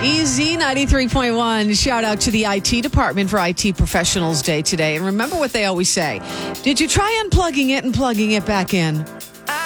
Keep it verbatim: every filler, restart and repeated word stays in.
Easy ninety-three point one. Shout out to the I T department for I T Professionals Day today. And remember what they always say. Did you try unplugging it and plugging it back in?